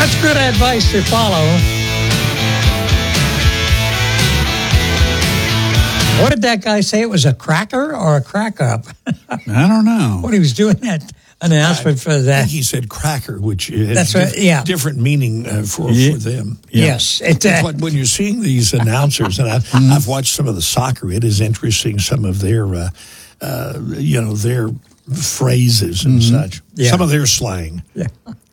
That's good advice to follow. What did that guy say? It was a cracker or a crack up? I don't know. When he was doing that announcement for that. I think he said cracker, which has different meaning for them. Yeah. Yes. But when you're seeing these announcers, and I've watched some of the soccer, it is interesting, some of their, their phrases and such. Yeah. Some of their slang. Yeah.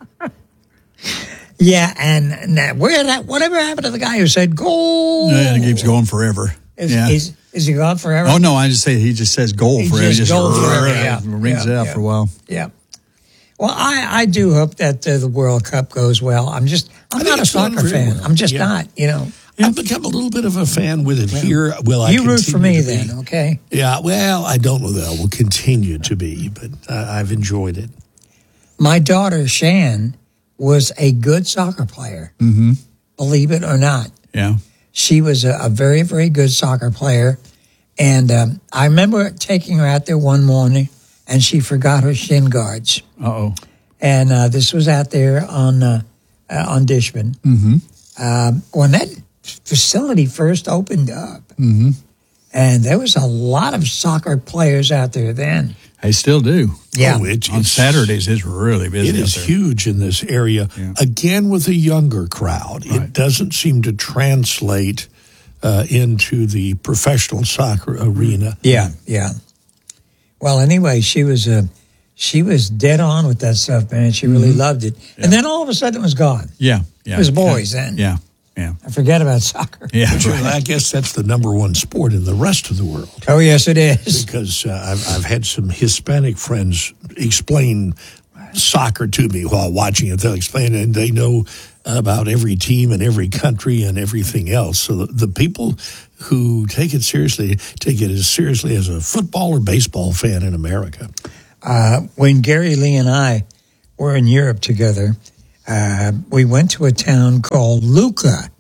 Yeah, and whatever happened to the guy who said goal? Yeah, it keeps going forever. Is he gone forever? Oh, no, he just says goal forever. He just goal forever, yeah. Rings it out for a while. Yeah. Well, I do hope that the World Cup goes well. I'm not a soccer fan. Well. I'm just not, I've become a little bit of a fan with it here. You root for me then, okay? Yeah, well, I don't know that I will continue to be, but I've enjoyed it. My daughter, Shan, was a good soccer player, believe it or not. Yeah. She was a very, very good soccer player. And I remember taking her out there one morning, and she forgot her shin guards. Uh-oh. And this was out there on Dishman. Mm-hmm. When that facility first opened up, and there was a lot of soccer players out there then. They still do. Yeah. On Saturdays, it's really busy. It is huge in this area. Yeah. Again, with a younger crowd. Right. It doesn't seem to translate into the professional soccer arena. Yeah, yeah. Well, anyway, she was dead on with that stuff, man. She really loved it. Yeah. And then all of a sudden it was gone. Yeah, yeah. It was boys then. Yeah, yeah. I forget about soccer. Yeah, right. I guess that's the number one sport in the rest of the world. Oh, yes, it is. Because I've had some Hispanic friends explain soccer to me while watching it. They'll explain it, and they know about every team and every country and everything else. So the people who take it as seriously as a football or baseball fan in America. When Gary Lee and I were in Europe together, we went to a town called Lucca,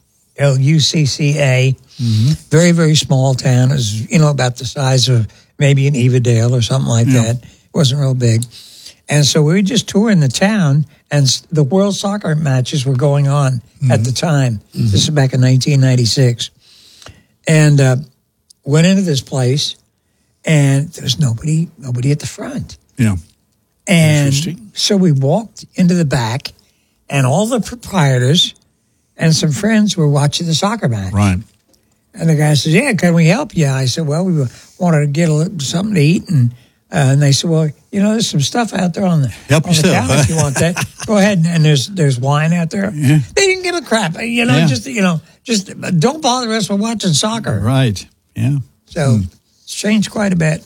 Lucca. Very, very small town. It was, about the size of maybe an Evadale or something like that. It wasn't real big. And so we were just touring the town, and the World Soccer matches were going on at the time. This is back in 1996. And went into this place, and there was nobody at the front. Yeah. And so we walked into the back, and all the proprietors and some friends were watching the soccer match. Right. And the guy says, "Yeah, can we help you?" I said, "Well, we wanted to get something to eat." And they said, "Well, there's some stuff out there on the counter if you want that. Go ahead." And there's wine out there. Yeah. They didn't give a crap. Just don't bother us with watching soccer. Right. Yeah. So it's changed quite a bit.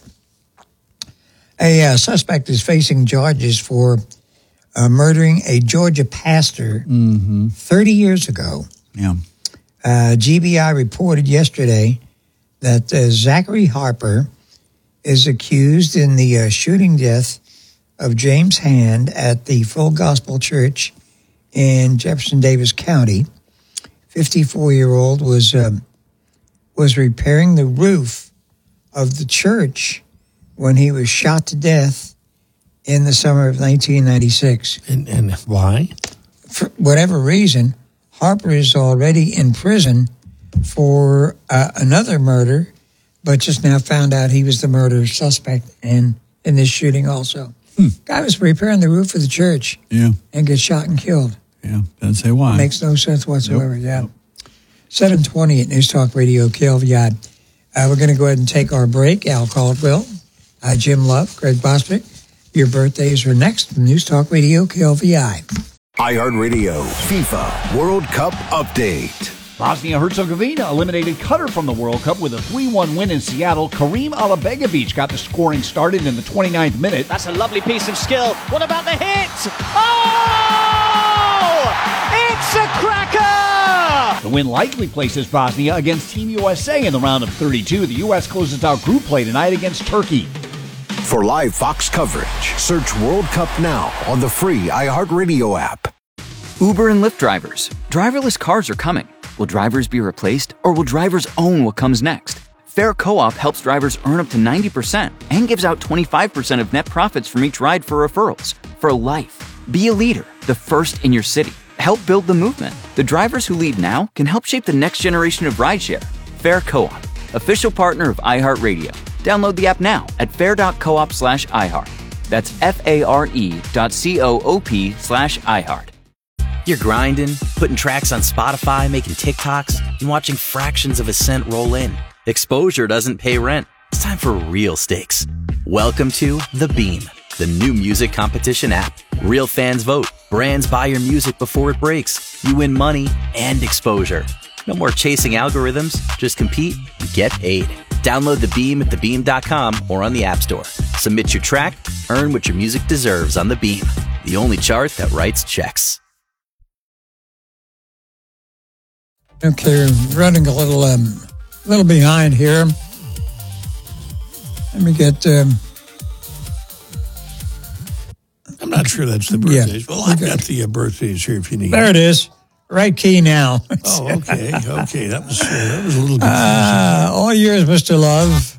A suspect is facing charges for murdering a Georgia pastor 30 years ago. Yeah. GBI reported yesterday that Zachary Harper is accused in the shooting death of James Hand at the Full Gospel Church in Jefferson Davis County. 54-year-old was repairing the roof of the church when he was shot to death in the summer of 1996. And why? For whatever reason, Harper is already in prison for another murder, but just now found out he was the murder suspect in this shooting also. Guy was repairing the roof of the church and gets shot and killed. Yeah, doesn't say why. Makes no sense whatsoever, Nope. 7:20 at News Talk Radio, KLVI. We're going to go ahead and take our break. Al Caldwell, Jim Love, Greg Bostwick. Your birthdays are next from News Talk Radio, KLVI. iHeartRadio FIFA World Cup Update. Bosnia-Herzegovina eliminated Qatar from the World Cup with a 3-1 win in Seattle. Karim Alabegovic got the scoring started in the 29th minute. That's a lovely piece of skill. What about the hit? Oh! It's a cracker! The win likely places Bosnia against Team USA in the round of 32. The U.S. closes out group play tonight against Turkey. For live Fox coverage, search World Cup Now on the free iHeartRadio app. Uber and Lyft drivers. Driverless cars are coming. Will drivers be replaced, or will drivers own what comes next? Fair Co-op helps drivers earn up to 90% and gives out 25% of net profits from each ride for referrals. For life. Be a leader, the first in your city. help build the movement. The drivers who lead now can help shape the next generation of rideshare. Fair Co-op, official partner of iHeartRadio. Download the app now at fair.coop/iHeart. That's FARE.coop/iHeart. You're grinding, putting tracks on Spotify, making TikToks, and watching fractions of a cent roll in. Exposure doesn't pay rent. It's time for real stakes. Welcome to The Beam, the new music competition app. Real fans vote. Brands buy your music before it breaks. You win money and exposure. No more chasing algorithms. Just compete and get paid. Download The Beam at thebeam.com or on the App Store. Submit your track, earn what your music deserves on The Beam, the only chart that writes checks. Okay, running a little behind here. Let me get. I'm not sure that's the birthdays. Yeah. Well, I've got the birthdays here if you need. There it is. Right key now. Oh, okay. That was a little confusing. All yours, Mr. Love.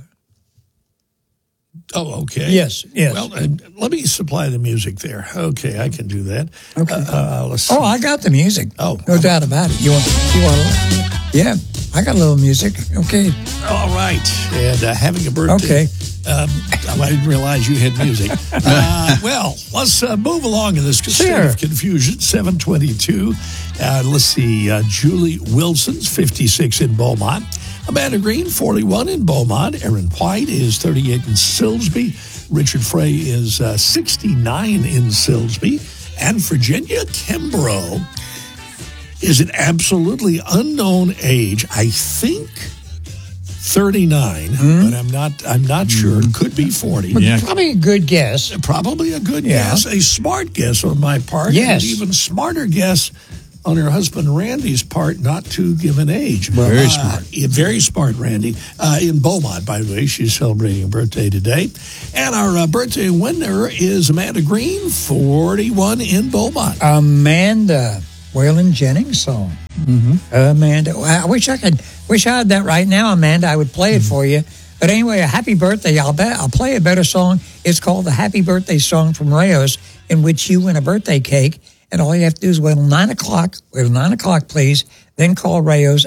Oh, okay. Yes. Well, let me supply the music there. Okay, I can do that. Okay. Let's see. I got the music. Oh. No doubt about it. You want? Yeah, I got a little music. Okay. All right. And having a birthday. Okay. I didn't realize you had music. Well, let's move along in this state of confusion. 7:22. Let's see. Julie Wilson's 56 in Beaumont. Amanda Green, 41 in Beaumont. Aaron White is 38 in Silsbee. Richard Frey is 69 in Silsbee. And Virginia Kimbrough is an absolutely unknown age. I think 39, but I'm not sure. It could be 40. Yeah. Probably a good guess. Probably a good guess. A smart guess on my part. Yes. An even smarter guess on her husband Randy's part not to give an age. Very smart. Very smart, Randy. In Beaumont, by the way, she's celebrating a birthday today. And our birthday winner is Amanda Green, 41 in Beaumont. Amanda, Waylon Jennings song. Mm-hmm. Amanda, I wish I had that right now, Amanda. I would play it for you. But anyway, a happy birthday. I'll play a better song. It's called the Happy Birthday Song from Rayo's, in which you win a birthday cake. And all you have to do is wait till 9 o'clock. Wait till 9 o'clock, please. Then call Rayo's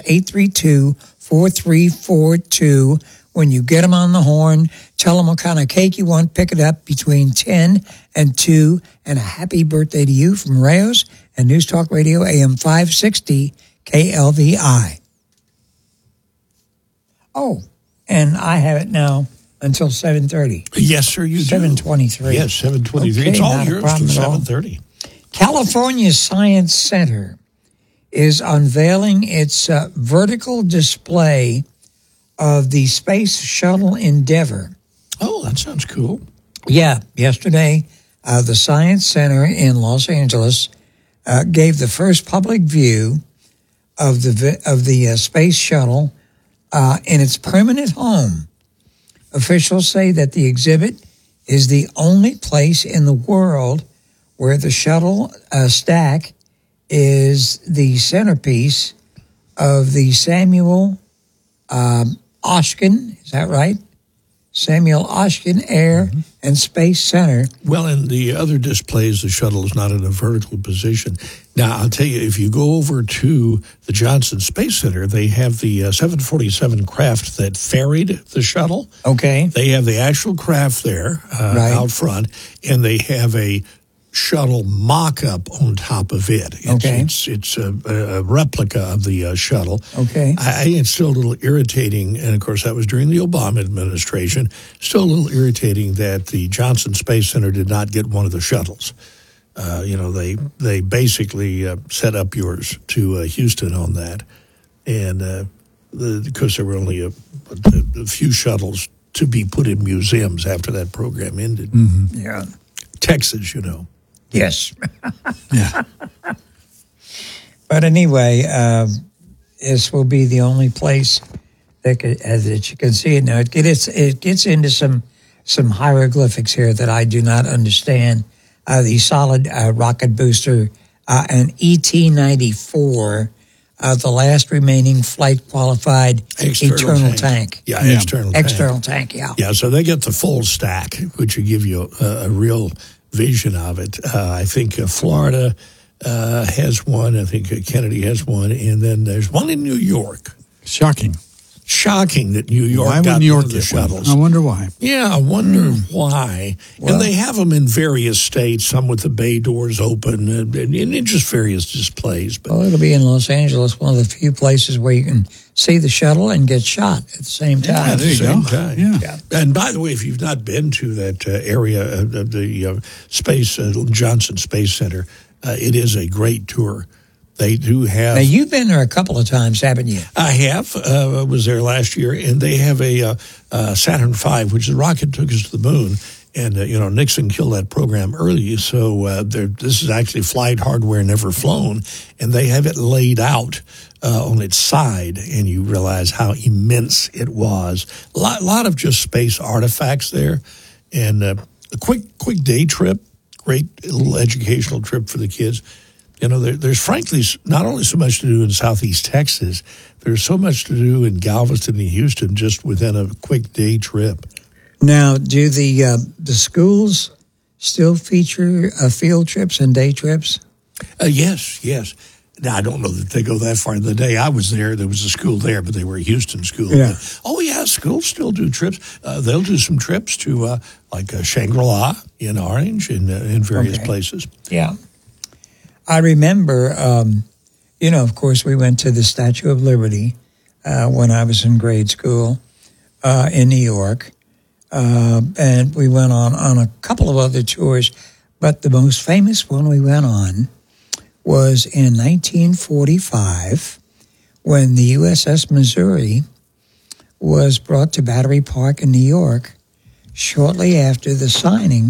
832-4342. When you get them on the horn, tell them what kind of cake you want. Pick it up between 10 and 2. And a happy birthday to you from Rayo's and News Talk Radio AM 560 KLVI. Oh, and I have it now until 7:30. Yes, sir, you do. 7:23. Yes, 7:23. Okay, it's all not a yours problem till at all. 7:30. California Science Center is unveiling its vertical display of the Space Shuttle Endeavour. Oh, that sounds cool. Yeah, yesterday, the Science Center in Los Angeles gave the first public view of the Space Shuttle in its permanent home. Officials say that the exhibit is the only place in the world where the shuttle stack is the centerpiece of the Samuel Oshkin, is that right? Samuel Oshkin Air and Space Center. Well, in the other displays, the shuttle is not in a vertical position. Now, I'll tell you, if you go over to the Johnson Space Center, they have the 747 craft that ferried the shuttle. Okay. They have the actual craft there out front, and they have a shuttle mock-up on top of it. It's a replica of the shuttle. Okay. I think it's still a little irritating, and of course that was during the Obama administration, still a little irritating that the Johnson Space Center did not get one of the shuttles. They basically set up yours to Houston on that, and because there were only a few shuttles to be put in museums after that program ended. Mm-hmm. Yeah. Texas, you know. Yes. Yeah. But anyway, this will be the only place that you can see it now. It gets into some hieroglyphics here that I do not understand. The solid rocket booster, an ET-94, the last remaining flight qualified external tank. Yeah, external tank. Yeah. Yeah, so they get the full stack, which will give you a real vision of it. I think Florida has one. I think Kennedy has one. And then there's one in New York. Shocking that New York Why got would New York one of the get one? shuttles. I wonder why. Yeah, I wonder why. Well, and they have them in various states, some with the bay doors open, and in just various displays. But Well, it'll be in Los Angeles, one of the few places where you can see the shuttle and get shot at the same time. at there the you same go. time. Yeah. And by the way, if you've not been to that area of the Space Johnson Space Center, it is a great tour. They do have. Now, you've been there a couple of times, haven't you? I have. I was there last year, and they have a Saturn V, which the rocket took us to the moon. And, Nixon killed that program early, so this is actually flight hardware never flown, and they have it laid out on its side, and you realize how immense it was. A lot of just space artifacts there, and a quick day trip, great little educational trip for the kids. There's frankly not only so much to do in Southeast Texas, there's so much to do in Galveston and Houston just within a quick day trip. Now, do the schools still feature field trips and day trips? Yes. Now, I don't know that they go that far. The day I was there was a school there, but they were a Houston school. Yeah. Schools still do trips. They'll do some trips to Shangri-La in Orange and in various places. Yeah. I remember, of course, we went to the Statue of Liberty when I was in grade school in New York. And we went on a couple of other tours. But the most famous one we went on was in 1945 when the USS Missouri was brought to Battery Park in New York shortly after the signing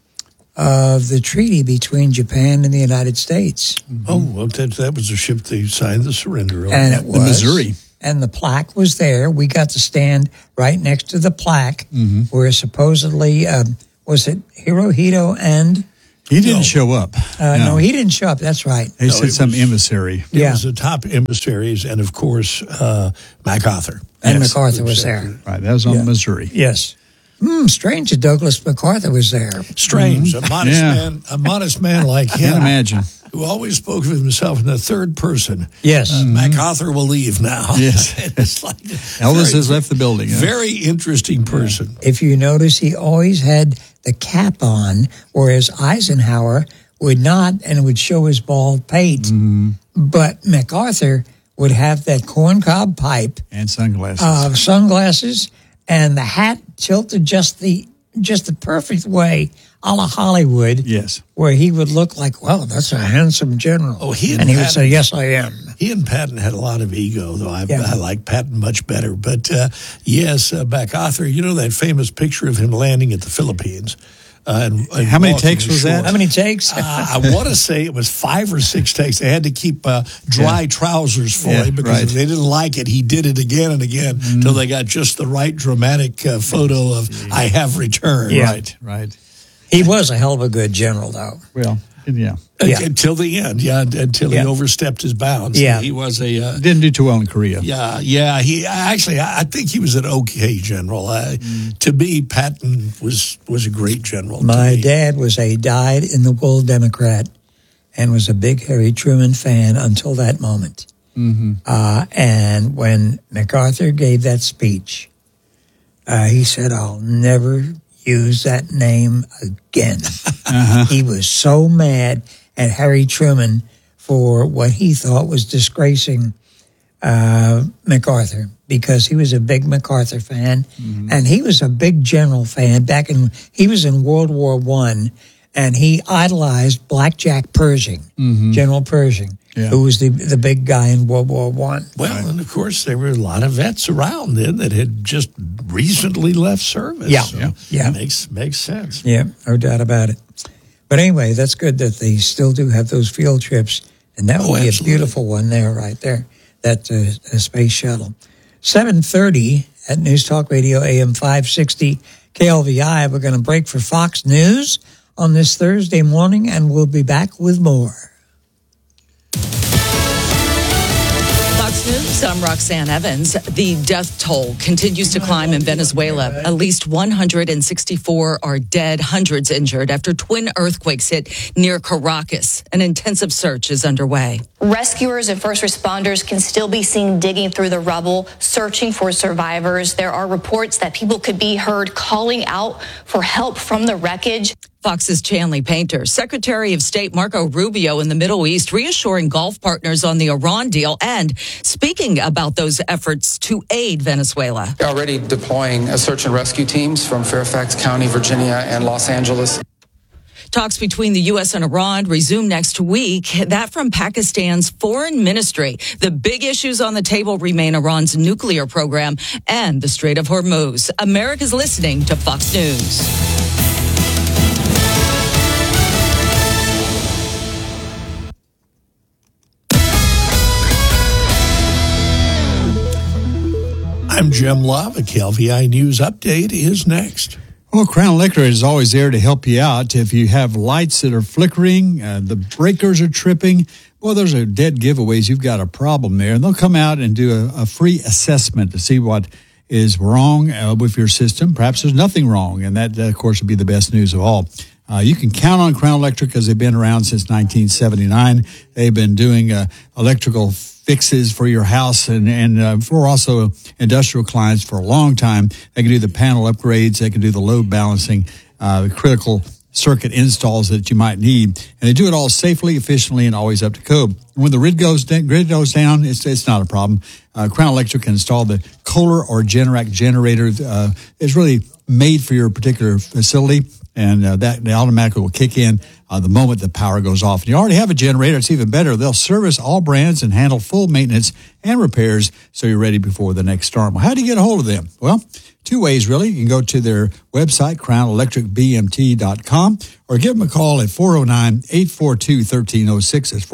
of the treaty between Japan and the United States. Oh, well, that was the ship they signed the surrender on. And it was. The Missouri. And the plaque was there. We got to stand right next to the plaque where supposedly, was it Hirohito and... He didn't show up. No, he didn't show up. That's right. He said some emissary. It was the top emissaries, and of course, MacArthur. And MacArthur was there. Right, that was on the Missouri. Yes. Strange that Douglas MacArthur was there. Strange. A modest man like him. I can't imagine. Who always spoke of himself in the third person. Yes. MacArthur will leave now. Yes. It's like Elvis has left the building. Huh? Very interesting person. If you notice, he always had the cap on, whereas Eisenhower would not, and would show his bald pate. But MacArthur would have that corncob pipe. And sunglasses. Sunglasses, and the hat tilted just the perfect way, a la Hollywood. Yes. Where he would look like, well, that's a handsome general. Oh, and he would say, yes, I am. He and Patton had a lot of ego, though. I like Patton much better. But yes, MacArthur, that famous picture of him landing at the Philippines. And how many takes was that? How many takes? I want to say it was 5 or 6 takes. They had to keep dry trousers for him because if they didn't like it, he did it again and again until they got just the right dramatic photo of I have returned. Yeah. Right. He was a hell of a good general, though. Well, yeah. Until the end, until he overstepped his bounds. Yeah. He was a... Didn't do too well in Korea. Yeah. I think he was an okay general. To me, Patton was a great general. My dad was a dyed-in-the-wool Democrat and was a big Harry Truman fan until that moment. And when MacArthur gave that speech, he said, I'll never use that name again. He was so mad at Harry Truman for what he thought was disgracing MacArthur, because he was a big MacArthur fan, and he was a big general fan. He was in World War I, and he idolized Blackjack Pershing, General Pershing, who was the big guy in World War I. Well, and of course, there were a lot of vets around then that had just recently left service. Makes sense. Yeah, no doubt about it. But anyway, that's good that they still do have those field trips, and that would be a beautiful one there, right there, that space shuttle. 7:30 at News Talk Radio AM 560 KLVI. We're going to break for Fox News on this Thursday morning, and we'll be back with more. Fox News So I'm Roxanne Evans. The death toll continues to climb in Venezuela. At least 164 are dead, hundreds injured after twin earthquakes hit near Caracas. An intensive search is underway. Rescuers and first responders can still be seen digging through the rubble, searching for survivors. There are reports that people could be heard calling out for help from the wreckage. Fox's Chanley Painter, Secretary of State Marco Rubio in the Middle East, reassuring Gulf partners on the Iran deal and speaking about those efforts to aid Venezuela. They're already deploying search and rescue teams from Fairfax County, Virginia, and Los Angeles. Talks between the U.S. and Iran resume next week. That from Pakistan's foreign ministry. The big issues on the table remain Iran's nuclear program and the Strait of Hormuz. America's listening to Fox News. I'm Jim Love. A KLVI News Update is next. Well, Crown Electric is always there to help you out. If you have lights that are flickering, the breakers are tripping, well, those are dead giveaways. You've got a problem there. And they'll come out and do a free assessment to see what is wrong with your system. Perhaps there's nothing wrong, and that, of course, would be the best news of all. You can count on Crown Electric because they've been around since 1979. They've been doing electrical fixes for your house and for also industrial clients for a long time. They can do the panel upgrades. They can do the load balancing, critical circuit installs that you might need. And they do it all safely, efficiently, and always up to code. And when the grid goes down, it's not a problem. Crown Electric can install the Kohler or Generac generator. It's really made for your particular facility, and that automatically will kick in the moment the power goes off. And you already have a generator, it's even better. They'll service all brands and handle full maintenance and repairs so you're ready before the next storm. Well, how do you get a hold of them? Well, two ways, really. You can go to their website, crownelectricbmt.com, or give them a call at 409-842-1306. That's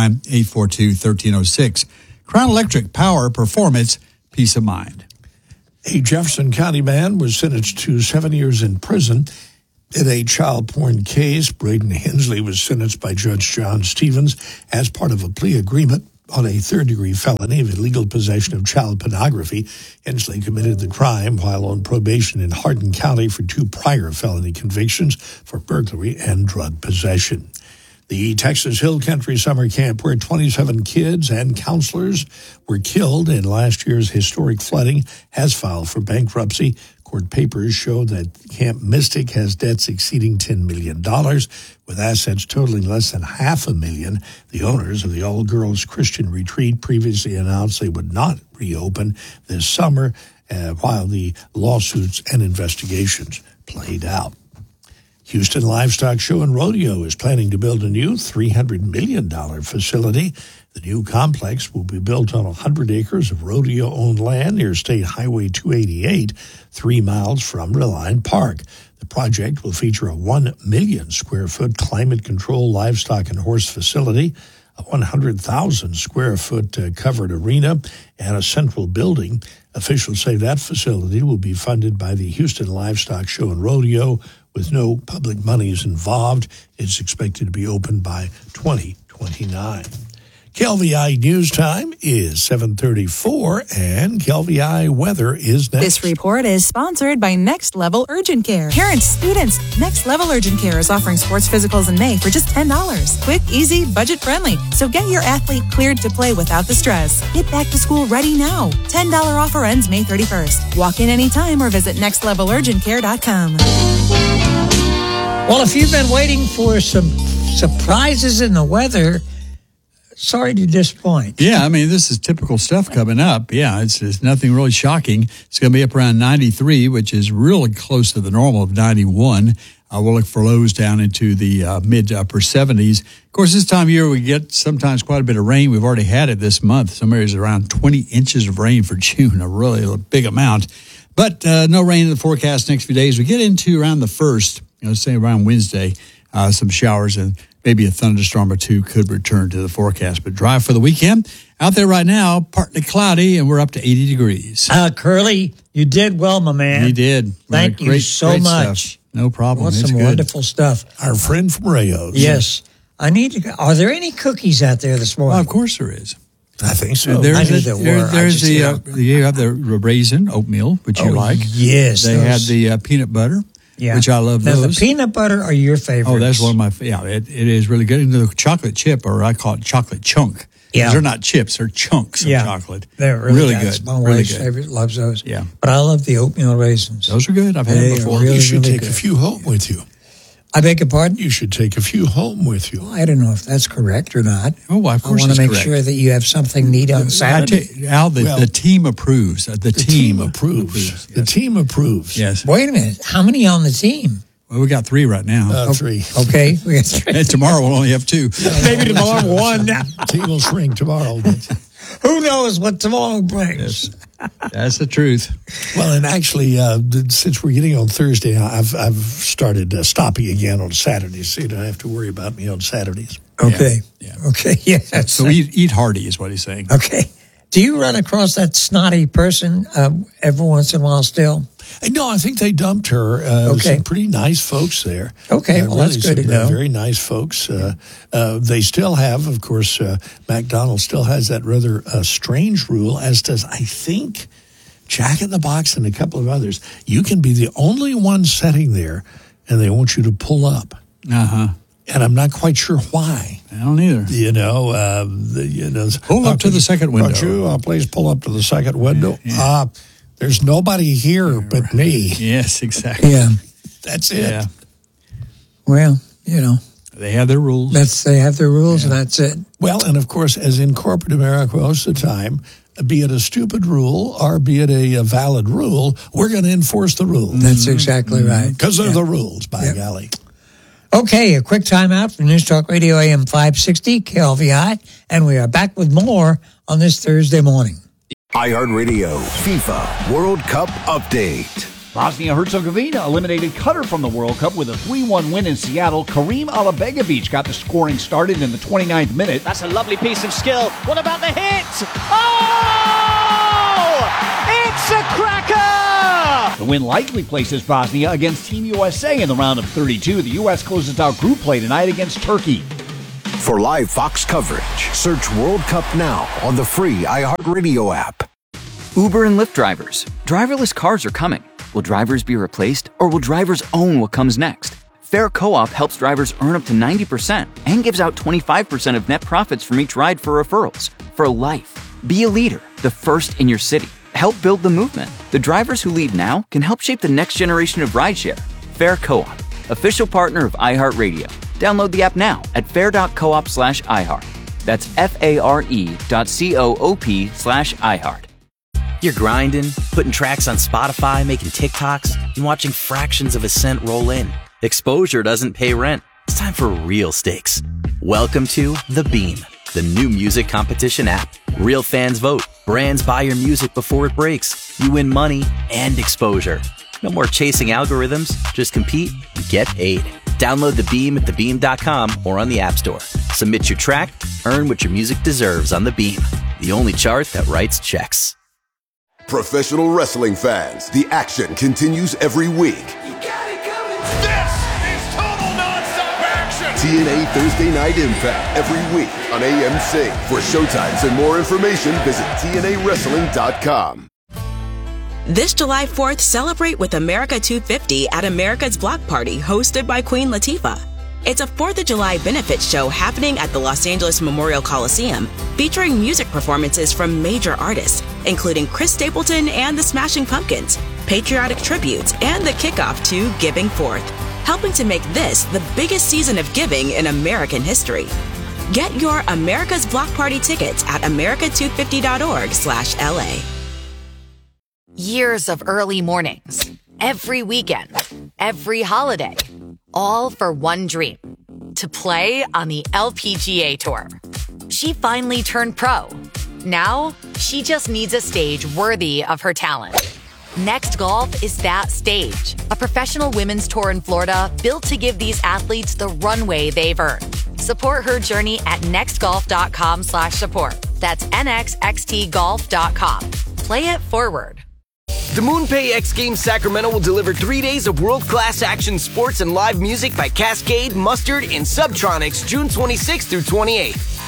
409-842-1306. Crown Electric, power, performance, peace of mind. A Jefferson County man was sentenced to 7 years in prison in a child porn case. Braden Hensley was sentenced by Judge John Stevens as part of a plea agreement on a third-degree felony of illegal possession of child pornography. Hensley committed the crime while on probation in Hardin County for 2 prior felony convictions for burglary and drug possession. The Texas Hill Country Summer Camp, where 27 kids and counselors were killed in last year's historic flooding, has filed for bankruptcy. Court papers show that Camp Mystic has debts exceeding $10 million, with assets totaling less than $500,000. The owners of the all-girls Christian retreat previously announced they would not reopen this summer while the lawsuits and investigations played out. Houston Livestock Show and Rodeo is planning to build a new $300 million facility. The new complex will be built on 100 acres of rodeo-owned land near State Highway 288, 3 miles from Reline Park. The project will feature a 1 million square foot climate-controlled livestock and horse facility, a 100,000 square foot covered arena, and a central building. Officials say that facility will be funded by the Houston Livestock Show and Rodeo with no public monies involved. It's expected to be open by 2029. KLVI News Time is 7:34, and KLVI Weather is next. This report is sponsored by Next Level Urgent Care. Parents, students, Next Level Urgent Care is offering sports physicals in May for just $10. Quick, easy, budget-friendly. So get your athlete cleared to play without the stress. Get back to school ready now. $10 offer ends May 31st. Walk in anytime or visit nextlevelurgentcare.com. Well, if you've been waiting for some surprises in the weather, sorry to disappoint. Yeah, I mean, this is typical stuff coming up. Yeah, it's nothing really shocking. It's going to be up around 93, which is really close to the normal of 91. We'll look for lows down into the mid to upper 70s. Of course, this time of year, we get sometimes quite a bit of rain. We've already had it this month. Some areas around 20 inches of rain for June, a really big amount. But no rain in the forecast next few days. We get into around the 1st, say around Wednesday, some showers and maybe a thunderstorm or two could return to the forecast. But dry for the weekend. Out there right now, partly cloudy, and we're up to 80 degrees. Curly, you did well, my man. You did. Thank you so much. Stuff. No problem. That's some wonderful stuff. Our friend from Rayo's. Yes. I need to. Are there any cookies out there this morning? Well, of course there is. I think so. There's I knew there were. you have the raisin oatmeal, which you like. Yes. They had the peanut butter, which I love now, those. the peanut butter are your favorites. Oh, that's one of my it is really good. And the chocolate chip, or I call it chocolate chunk. Yeah. They're not chips, they're chunks of chocolate. They're really good. My really wife's good. favorite loves those. Yeah. But I love the oatmeal raisins. Those are good. I've had them before. You should take a few home with you. I beg your pardon? You should take a few home with you. Well, I don't know if that's correct or not. Oh, of course I want it's to make correct. sure that you have something neat on Saturday. Al, the team approves. The team approves. Yes. The team approves. Yes. Wait a minute. How many on the team? Well, we got 3 right now. 3. Okay. We got 3. And tomorrow we'll only have 2. Maybe tomorrow 1. The team will shrink tomorrow. Who knows what tomorrow brings? Yes. That's the truth. Well, and actually, since we're getting on Thursday, I've started stopping again on Saturdays, so you don't have to worry about me on Saturdays. Okay. Yeah. Okay. Yes. So eat hearty is what he's saying. Okay. Do you run across that snotty person every once in a while still? No, I think they dumped her. Okay. Some pretty nice folks there. Okay, well, that's good to know. Very nice folks. They still have, of course, McDonald's still has that rather strange rule, as does, I think, Jack in the Box and a couple of others. You can be the only one sitting there, and they want you to pull up. Uh-huh. And I'm not quite sure why. I don't either. Pull up to the second window. Won't you please pull up to the second window? Yeah. There's nobody here but me. Yes, exactly. Yeah. That's it. Yeah. Well, They have their rules. they have their rules, and that's it. Well, and of course, as in corporate America most of the time, be it a stupid rule or be it a valid rule, we're going to enforce the rule. That's exactly right. Because they're the rules, by golly. Okay, a quick timeout from News Talk Radio AM 560, KLVI, and we are back with more on this Thursday morning. iHeartRadio FIFA World Cup Update. Bosnia-Herzegovina eliminated Qatar from the World Cup with a 3-1 win in Seattle. Karim Alabegovic got the scoring started in the 29th minute. That's a lovely piece of skill. What about the hit? Oh! It's a cracker! The win likely places Bosnia against Team USA in the round of 32. The U.S. closes out group play tonight against Turkey. For live Fox coverage, search World Cup now on the free iHeartRadio app. Uber and Lyft drivers. Driverless cars are coming. Will drivers be replaced, or will drivers own what comes next? Fair Co-op helps drivers earn up to 90% and gives out 25% of net profits from each ride for referrals. For life. Be a leader, the first in your city. Help build the movement. The drivers who lead now can help shape the next generation of rideshare. Fair Co-op, official partner of iHeartRadio. Download the app now at fair.coop/iHeart. That's FARE.coop/iHeart. You're grinding, putting tracks on Spotify, making TikToks, and watching fractions of a cent roll in. Exposure doesn't pay rent. It's time for real stakes. Welcome to The Beam, the new music competition app. Real fans vote. Brands buy your music before it breaks. You win money and exposure. No more chasing algorithms. Just compete and get paid. Download The Beam at thebeam.com or on the App Store. Submit your track, earn what your music deserves on The Beam, the only chart that writes checks. Professional wrestling fans, the action continues every week. This is total nonstop action! TNA Thursday Night Impact every week on AMC. For showtimes and more information, visit TNAWrestling.com. This July 4th, celebrate with America 250 at America's Block Party, hosted by Queen Latifah. It's a 4th of July benefit show happening at the Los Angeles Memorial Coliseum, featuring music performances from major artists, including Chris Stapleton and the Smashing Pumpkins, patriotic tributes, and the kickoff to Giving Forth, helping to make this the biggest season of giving in American history. Get your America's Block Party tickets at america250.org/LA. Years of early mornings, every weekend, every holiday, all for one dream, to play on the LPGA Tour. She finally turned pro. Now, she just needs a stage worthy of her talent. Next Golf is that stage, a professional women's tour in Florida built to give these athletes the runway they've earned. Support her journey at nextgolf.com/support. That's nxxtgolf.com. Play it forward. The MoonPay X Games Sacramento will deliver 3 days of world-class action sports and live music by Cascade, Mustard, and Subtronics June 26th through 28th.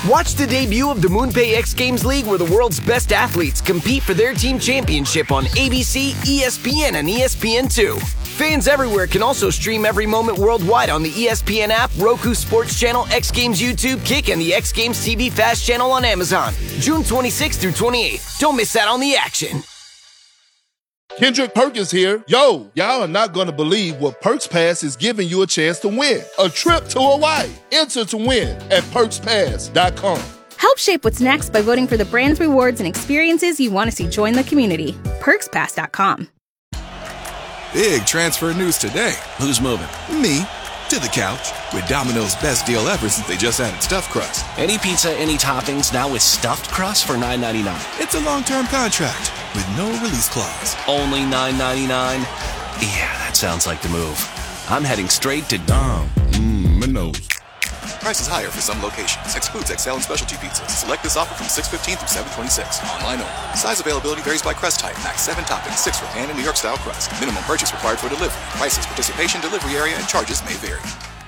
Watch the debut of the MoonPay X Games League, where the world's best athletes compete for their team championship on ABC, ESPN, and ESPN2. Fans everywhere can also stream every moment worldwide on the ESPN app, Roku Sports Channel, X Games YouTube, Kick, and the X Games TV Fast channel on Amazon. June 26th through 28th. Don't miss out on the action. Kendrick Perkins here. Yo, y'all are not going to believe what Perks Pass is giving you a chance to win. A trip to Hawaii. Enter to win at PerksPass.com. Help shape what's next by voting for the brands, rewards, and experiences you want to see join the community. PerksPass.com. Big transfer news today. Who's moving? Me. To the couch. With Domino's best deal ever since they just added stuffed crust. Any pizza, any toppings, now with stuffed crust for $9.99. It's a long-term contract with no release clause. Only $9.99? Yeah, that sounds like the move. I'm heading straight to Domino's. Prices higher for some locations. Excludes XL and specialty pizzas. Select this offer from 6/15 through 7/26. Online only. Size availability varies by crust type. Max 7 toppings, 6 for pan and New York style crust. Minimum purchase required for delivery. Prices, participation, delivery area, and charges may vary.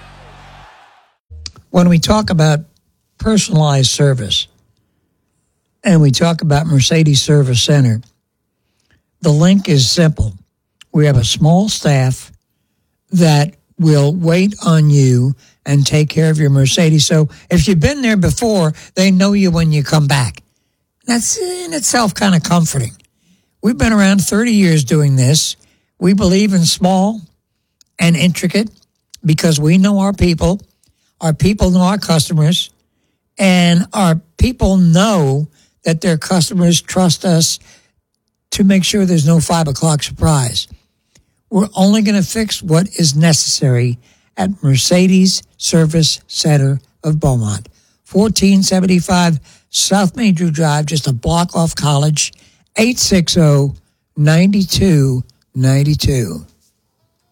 When we talk about personalized service and we talk about Mercedes Service Center, the link is simple. We have a small staff that will wait on you and take care of your Mercedes. So if you've been there before, they know you when you come back. That's in itself kind of comforting. We've been around 30 years doing this. We believe in small and intricate because we know our people know our customers, and our people know that their customers trust us to make sure there's no 5 o'clock surprise. We're only going to fix what is necessary at Mercedes Service Center of Beaumont, 1475 South Main Drew Drive, just a block off College, 860-9292.